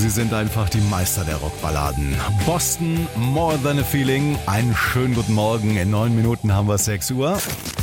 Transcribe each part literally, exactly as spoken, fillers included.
Sie sind einfach die Meister der Rockballaden. Boston, More Than a Feeling. Einen schönen guten Morgen. In neun Minuten haben wir sechs Uhr.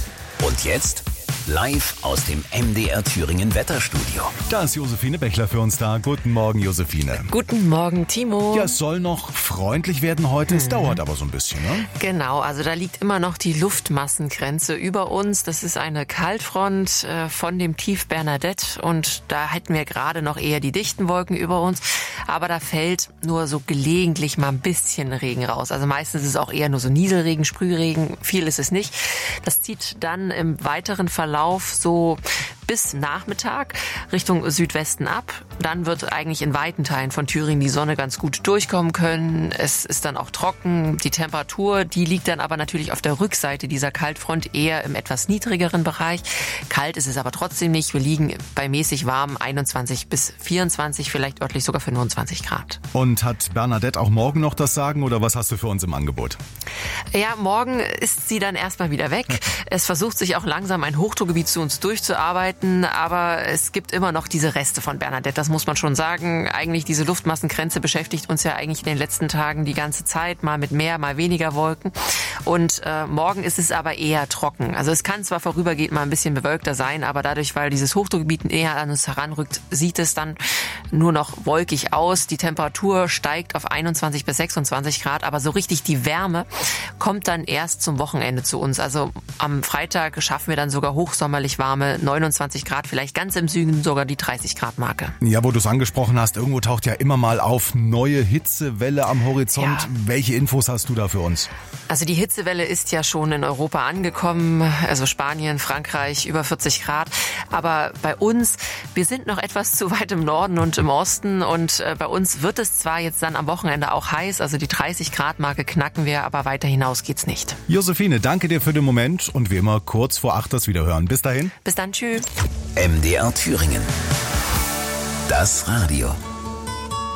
Und jetzt live aus dem M D R Thüringen Wetterstudio. Da ist Josephine Bechler für uns da. Guten Morgen, Josephine. Guten Morgen, Timo. Ja, es soll noch freundlich werden heute. Es mhm. dauert aber so ein bisschen, ne? Genau, also da liegt immer noch die Luftmassengrenze über uns. Das ist eine Kaltfront äh, von dem Tief Bernadette und da hätten wir gerade noch eher die dichten Wolken über uns. Aber da fällt nur so gelegentlich mal ein bisschen Regen raus. Also meistens ist es auch eher nur so Nieselregen, Sprühregen. Viel ist es nicht. Das zieht dann im weiteren Verlauf so bis Nachmittag Richtung Südwesten ab. Dann wird eigentlich in weiten Teilen von Thüringen die Sonne ganz gut durchkommen können. Es ist dann auch trocken. Die Temperatur, die liegt dann aber natürlich auf der Rückseite dieser Kaltfront eher im etwas niedrigeren Bereich. Kalt ist es aber trotzdem nicht. Wir liegen bei mäßig warm einundzwanzig bis vierundzwanzig, vielleicht örtlich sogar fünfundzwanzig Grad. Und hat Bernadette auch morgen noch das Sagen oder was hast du für uns im Angebot? Ja, morgen ist sie dann erstmal wieder weg. Es versucht sich auch langsam ein Hochdruckgebiet zu uns durchzuarbeiten. Aber es gibt immer noch diese Reste von Bernadette, das muss man schon sagen. Eigentlich diese Luftmassengrenze beschäftigt uns ja eigentlich in den letzten Tagen die ganze Zeit, mal mit mehr, mal weniger Wolken. Und äh, morgen ist es aber eher trocken. Also es kann zwar vorübergehend mal ein bisschen bewölkter sein, aber dadurch, weil dieses Hochdruckgebiet näher an uns heranrückt, sieht es dann nur noch wolkig aus. Die Temperatur steigt auf einundzwanzig bis sechsundzwanzig Grad, aber so richtig die Wärme kommt dann erst zum Wochenende zu uns. Also am Freitag schaffen wir dann sogar hochsommerlich warme neunundzwanzig Grad, vielleicht ganz im Süden sogar die dreißig Grad Marke. Ja, wo du es angesprochen hast, irgendwo taucht ja immer mal auf neue Hitzewelle am Horizont. Ja. Welche Infos hast du da für uns? Also die Hitzewelle ist ja schon in Europa angekommen, also Spanien, Frankreich, über vierzig Grad. Aber bei uns, wir sind noch etwas zu weit im Norden und im Osten und bei uns wird es zwar jetzt dann am Wochenende auch heiß, also die dreißig Grad Marke knacken wir, aber weiter hinaus geht's nicht. Josephine, danke dir für den Moment und wie immer kurz vor acht das Wiederhören. Bis dahin. Bis dann, tschüss. M D R Thüringen. Das Radio.